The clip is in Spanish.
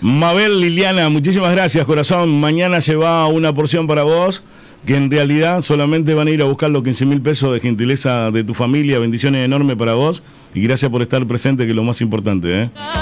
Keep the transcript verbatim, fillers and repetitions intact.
Mabel Liliana, muchísimas gracias, corazón. Mañana se va una porción para vos, que en realidad solamente van a ir a buscar los quince mil pesos de gentileza de tu familia. Bendiciones enormes para vos y gracias por estar presente, que es lo más importante, ¿eh?